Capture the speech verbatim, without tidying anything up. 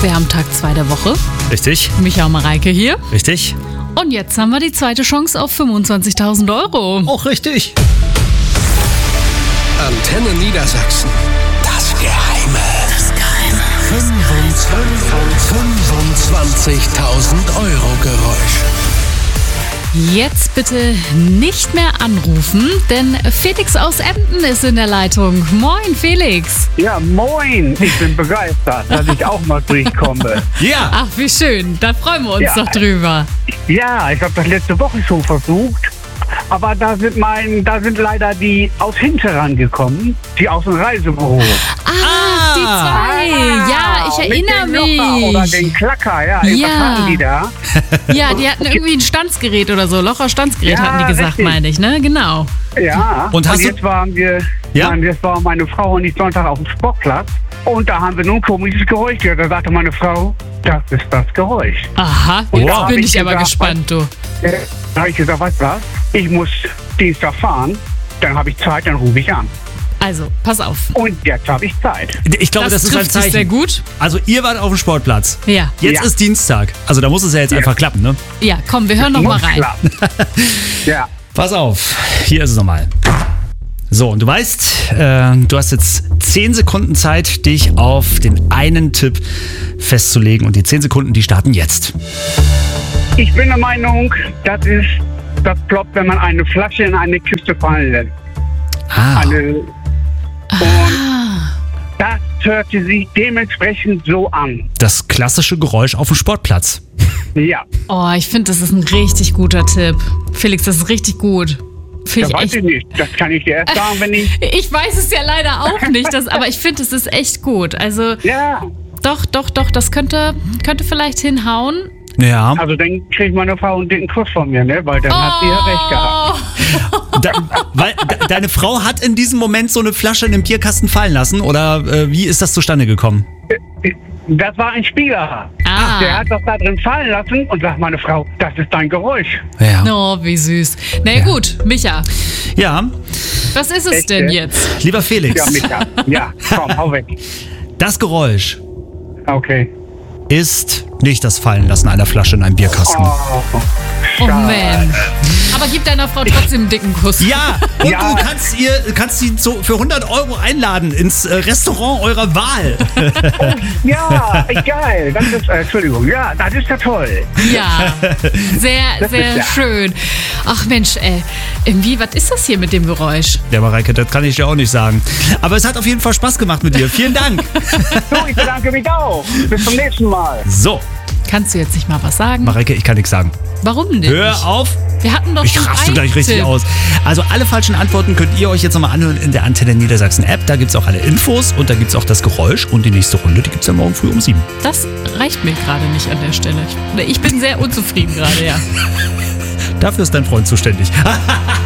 Wir haben Tag zwei der Woche. Richtig. Micha und Mareike hier. Richtig. Und jetzt haben wir die zweite Chance auf fünfundzwanzigtausend Euro. Auch richtig. Antenne Niedersachsen. Das Geheime. Das Geheime. fünfundzwanzigtausend Euro Geräusch. Jetzt bitte nicht mehr anrufen, denn Felix aus Emden ist in der Leitung. Moin, Felix. Ja, moin. Ich bin begeistert, dass ich auch mal durchkomme. Ja. Ach, wie schön. Da freuen wir uns Ja. doch drüber. Ja, ich habe das letzte Woche schon versucht. Aber da sind mein, da sind leider die aus Hinterrand gekommen, die aus dem Reisebüro. Ah, die zwei. Ja, ich mit erinnere dem Locher oder mich. den Klacker, ja. Ja. Was hatten die da? Ja, die hatten irgendwie ein Stanzgerät oder so. Locher-Stanzgerät Ja, hatten die gesagt, richtig. meine ich, ne? Genau. Ja. Und hast du- jetzt waren wir, Ja? waren, jetzt war meine Frau und ich Sonntag auf dem Sportplatz. Und da haben wir nun ein komisches Geräusch gehört. Da sagte meine Frau, das ist das Geräusch. Aha, Und jetzt da hab bin ich ich aber gesagt, gespannt, du. Äh, Da habe ich gesagt, weißt du was? Ich muss Dienstag fahren. Dann habe ich Zeit, dann rufe ich an. Also, pass auf. Und jetzt habe ich Zeit. Ich glaube, das, Das ist ein trifft sich Zeichen. sehr gut. Also ihr wart auf dem Sportplatz. Ja. Jetzt Ja. ist Dienstag. Also da muss es ja jetzt Ja. einfach klappen, ne? Ja, komm, wir hören noch mal Muss rein. klappen. Ja. Pass auf. Hier ist es nochmal. So, und du weißt, äh, du hast jetzt zehn Sekunden Zeit, dich auf den einen Tipp festzulegen. Und die zehn Sekunden, die starten jetzt. Ich bin der Meinung, das ist das Plop, wenn man eine Flasche in eine Kiste fallen lässt. Ah, Eine, und das hörte sich dementsprechend so an. das klassische Geräusch auf dem Sportplatz. Ja, Oh, ich finde, das ist ein richtig guter Tipp. Felix, das ist richtig gut. das Finde ich weiß echt. ich nicht. Das kann ich dir erst sagen, wenn ich... Ich weiß es ja leider auch nicht, das, aber ich finde, es ist echt gut. Also, Ja, doch, doch, doch, das könnte, könnte vielleicht hinhauen. Ja. also dann kriegt meine Frau einen dicken Kuss von mir, ne? Weil dann hat sie ja recht gehabt. Da, weil de, deine Frau hat in diesem Moment so eine Flasche in den Bierkasten fallen lassen? Oder äh, wie ist das zustande gekommen? Das war ein Spieler. Ah. Der hat das da drin fallen lassen und sagt meine Frau, das ist dein Geräusch. Ja. Oh, wie süß. Na ja. Gut, Micha, Ja, was ist es Echt, denn ne? jetzt? lieber Felix, Ja, Micha. Ja, komm, hau weg. das Geräusch Okay. ist nicht das Fallenlassen einer Flasche in einem Bierkasten. Oh, Oh schade. Mensch. Aber gib deiner Frau trotzdem einen dicken Kuss. Ja, und Ja. du kannst, ihr, kannst sie so für hundert Euro einladen ins äh, Restaurant eurer Wahl. Ja, geil. Das ist, äh, Entschuldigung, ja, das ist ja toll. Ja, sehr, Das sehr ist ja- schön. Ach Mensch, ey, irgendwie, was ist das hier mit dem Geräusch? Ja, Mareike, das kann ich dir auch nicht sagen. Aber es hat auf jeden Fall Spaß gemacht mit dir. Vielen Dank. So, ich bedanke mich auch. Bis zum nächsten Mal. So, Kannst du jetzt nicht mal was sagen? Mareike, ich kann nichts sagen. Warum nicht? Hör auf. Wir hatten doch Ich schon raste einen gleich richtig Tipp. aus. Also alle falschen Antworten könnt ihr euch jetzt nochmal anhören in der Antenne Niedersachsen App. Da gibt es auch alle Infos und da gibt es auch das Geräusch. Und die nächste Runde, die gibt es ja morgen früh um sieben. Das reicht mir gerade nicht an der Stelle. Ich, ich bin sehr unzufrieden gerade, ja. Dafür ist dein Freund zuständig.